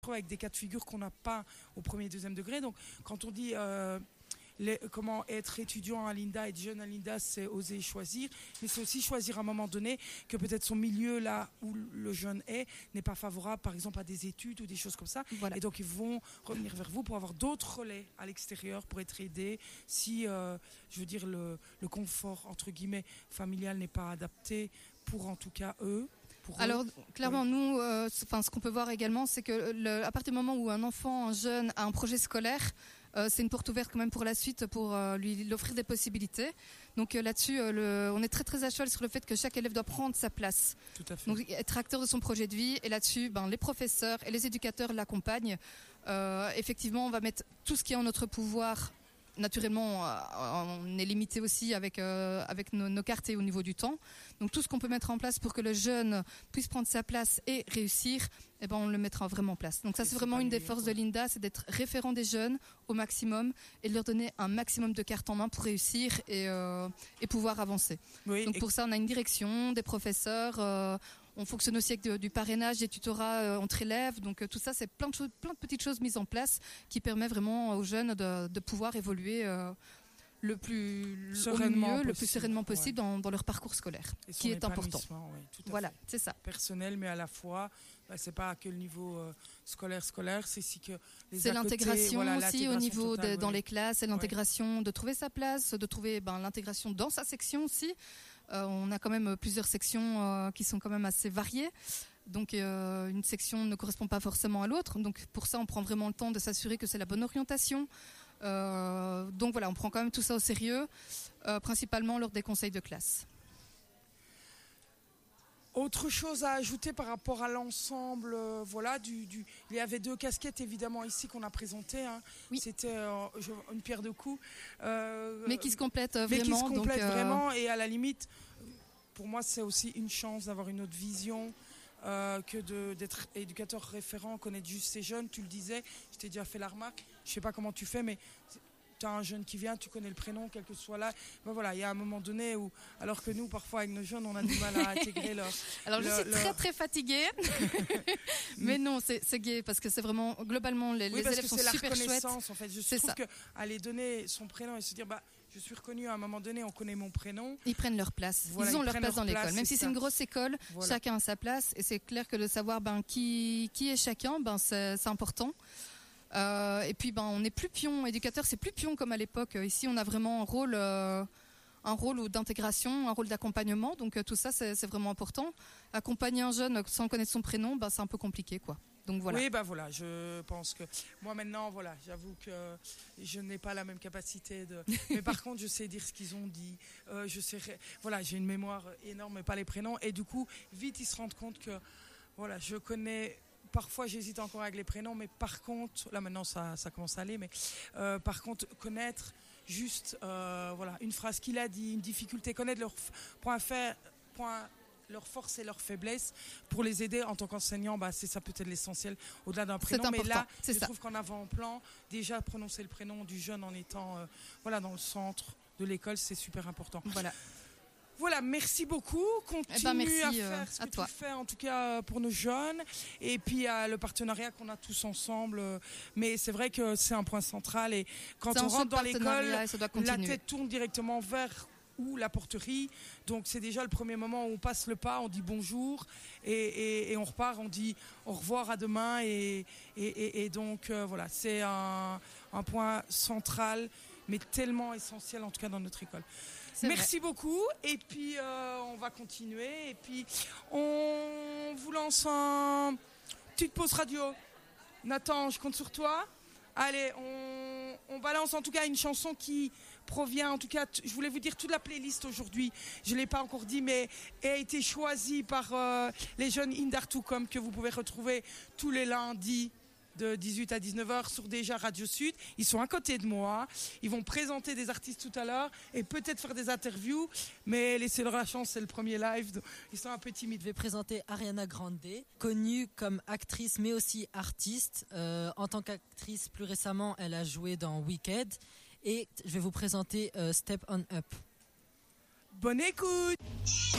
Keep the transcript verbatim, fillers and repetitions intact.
avec des cas de figure qu'on n'a pas au premier et deuxième degré. Donc quand on dit euh, les, comment être étudiant à l'I N D A, être jeune à l'I N D A, c'est oser choisir, mais c'est aussi choisir à un moment donné que peut-être son milieu là où le jeune est n'est pas favorable par exemple à des études ou des choses comme ça. Voilà. Et donc ils vont revenir vers vous pour avoir d'autres relais à l'extérieur pour être aidés si euh, je veux dire le, le confort entre guillemets familial n'est pas adapté pour en tout cas eux. Alors clairement, oui. nous, euh, ce qu'on peut voir également, c'est que le, à partir du moment où un enfant, un jeune a un projet scolaire, euh, c'est une porte ouverte quand même pour la suite, pour euh, lui, lui offrir des possibilités. Donc euh, là-dessus, euh, le, on est très très à cheval sur le fait que chaque élève doit prendre sa place. Tout à fait. Donc être acteur de son projet de vie. Et là-dessus, ben, les professeurs et les éducateurs l'accompagnent. Euh, effectivement, on va mettre tout ce qui est en notre pouvoir. Naturellement, on est limité aussi avec, euh, avec nos, nos cartes et au niveau du temps. Donc tout ce qu'on peut mettre en place pour que le jeune puisse prendre sa place et réussir, eh ben, on le mettra vraiment en place. Donc ça, c'est vraiment une des forces de l'I N D A, c'est d'être référent des jeunes au maximum et de leur donner un maximum de cartes en main pour réussir et, euh, et pouvoir avancer. Oui, Donc pour ça, on a une direction, des professeurs. Euh, On fonctionne aussi avec de, du parrainage, des tutorats euh, entre élèves. Donc euh, tout ça, c'est plein de, choses, plein de petites choses mises en place qui permet vraiment aux jeunes de, de pouvoir évoluer euh, le plus sereinement au mieux, possible, le plus sereinement possible ouais. dans, dans leur parcours scolaire, et qui est important. Oui, tout à voilà, fait. c'est ça. Personnel, mais à la fois, bah, c'est pas que le niveau euh, scolaire scolaire, c'est aussi que les c'est l'intégration voilà, aussi l'intégration au niveau totale, de, dans ouais. les classes, c'est l'intégration ouais. de trouver sa place, de trouver ben, l'intégration dans sa section aussi. Euh, on a quand même plusieurs sections euh, qui sont quand même assez variées. Donc euh, une section ne correspond pas forcément à l'autre. Donc pour ça, on prend vraiment le temps de s'assurer que c'est la bonne orientation. Euh, donc voilà, on prend quand même tout ça au sérieux, euh, principalement lors des conseils de classe. Autre chose à ajouter par rapport à l'ensemble, euh, voilà, du, du, il y avait deux casquettes évidemment ici qu'on a présentées. Hein. Oui. C'était euh, une pierre deux coups. Euh, mais qui se complètent vraiment. Mais qui se complètent donc, euh... vraiment et à la limite, pour moi c'est aussi une chance d'avoir une autre vision. Euh, que de, d'être éducateur référent, connaître juste ces jeunes. Tu le disais, je t'ai déjà fait la remarque, je sais pas comment tu fais, mais tu as un jeune qui vient, tu connais le prénom, quel que soit là. Ben voilà, il y a un moment donné où, alors que nous, parfois avec nos jeunes, on a du mal à intégrer leur... Alors leur, je suis leur... très très fatiguée, mais non, c'est, c'est gai parce que c'est vraiment, globalement, les, oui, les élèves sont super chouettes. Oui, parce que c'est la reconnaissance, en fait. Je c'est trouve ça. qu'aller donner son prénom et se dire... bah je suis reconnue à un moment donné, on connaît mon prénom. Ils prennent leur place. Voilà, ils ont ils leur place leur dans place, l'école. Même si c'est ça. une grosse école, voilà. Chacun a sa place. Et c'est clair que de savoir ben, qui, qui est chacun, ben, c'est, c'est important. Euh, et puis ben, on n'est plus pion. Éducateur, c'est plus pion comme à l'époque. Ici, on a vraiment un rôle, euh, un rôle d'intégration, un rôle d'accompagnement. Donc euh, tout ça, c'est, c'est vraiment important. Accompagner un jeune sans connaître son prénom, ben, c'est un peu compliqué, quoi. Donc voilà. Oui, bah voilà, je pense que moi maintenant, voilà, j'avoue que je n'ai pas la même capacité de. Mais par contre, je sais dire ce qu'ils ont dit. Euh, je sais, voilà, j'ai une mémoire énorme, mais pas les prénoms. Et du coup, vite, ils se rendent compte que, voilà, je connais. Parfois, j'hésite encore avec les prénoms, mais par contre, là maintenant, ça, ça commence à aller. Mais euh, par contre, connaître juste, euh, voilà, une phrase qu'il a dit, une difficulté, connaître leur point faire, point. leurs forces et leurs faiblesses pour les aider en tant qu'enseignant, bah, c'est ça peut-être l'essentiel au-delà d'un prénom. C'est important, mais là, c'est je ça. trouve qu'en avant-plan, déjà prononcer le prénom du jeune en étant euh, voilà, dans le centre de l'école, c'est super important. Voilà. Voilà, merci beaucoup. Continue eh ben merci, à faire euh, ce à que toi. tu fais, en tout cas pour nos jeunes. Et puis à le partenariat qu'on a tous ensemble. Mais c'est vrai que c'est un point central. Et quand c'est on rentre dans l'école, la tête tourne directement vers ou la porterie, donc c'est déjà le premier moment où on passe le pas, on dit bonjour et, et, et on repart, on dit au revoir à demain et, et, et, et donc euh, voilà, c'est un, un point central mais tellement essentiel en tout cas dans notre école. C'est Merci vrai. beaucoup et puis euh, on va continuer et puis on vous lance un petite pause radio. Nathan, je compte sur toi. Allez, on, on balance en tout cas une chanson qui provient, en tout cas, t- je voulais vous dire toute la playlist aujourd'hui, je ne l'ai pas encore dit, mais a été choisie par euh, les jeunes Indartucom que vous pouvez retrouver tous les lundis de dix-huit à dix-neuf heures sur déjà Radio Sud. Ils sont à côté de moi, ils vont présenter des artistes tout à l'heure et peut-être faire des interviews, mais laissez-leur la chance, c'est le premier live, ils sont un peu timides. Je vais présenter Ariana Grande, connue comme actrice mais aussi artiste. Euh, en tant qu'actrice, plus récemment, elle a joué dans Wicked et je vais vous présenter euh, Step On Up. Bonne écoute.